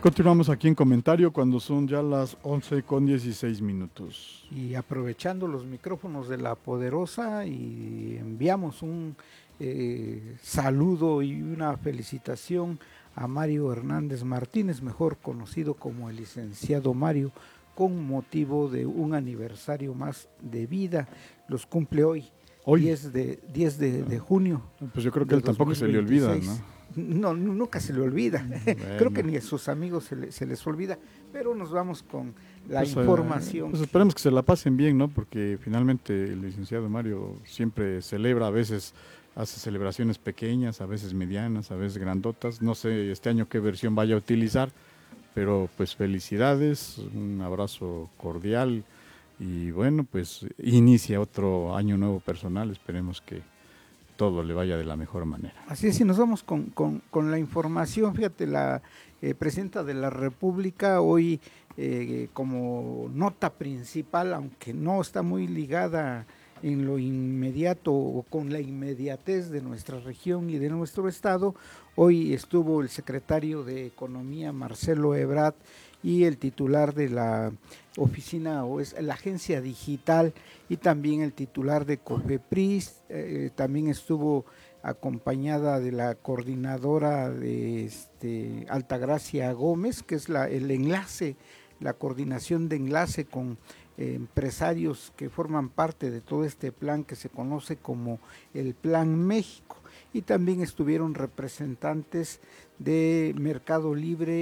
Continuamos aquí en comentario cuando son ya las 11:16. Y aprovechando los micrófonos de La Poderosa, y enviamos un saludo y una felicitación a Mario Hernández Martínez, mejor conocido como el licenciado Mario, con motivo de un aniversario más de vida. Los cumple hoy, Hoy, 10 de junio pues yo creo que a de él tampoco se le olvida, ¿no? 2026. No, nunca se le olvida. Creo que Bueno, ni a sus amigos se les olvida, pero nos vamos con la pues, información pues que... esperemos que se la pasen bien, ¿no? Porque finalmente el licenciado Mario siempre celebra, a veces hace celebraciones pequeñas, a veces medianas, a veces grandotas. No sé este año qué versión vaya a utilizar, pero pues felicidades, un abrazo cordial y bueno, pues inicia otro año nuevo personal. Esperemos que todo le vaya de la mejor manera. Así es, y nos vamos con la información. Fíjate, la presidenta de la República hoy, como nota principal, aunque no está muy ligada en lo inmediato o con la inmediatez de nuestra región y de nuestro estado, hoy estuvo el secretario de Economía, Marcelo Ebrard, y el titular de la oficina o es la agencia digital, y también el titular de COFEPRIS. También estuvo acompañada de la coordinadora de Altagracia Gómez, que es el enlace, la coordinación de enlace con empresarios que forman parte de todo este plan que se conoce como el Plan México. Y también estuvieron representantes de Mercado Libre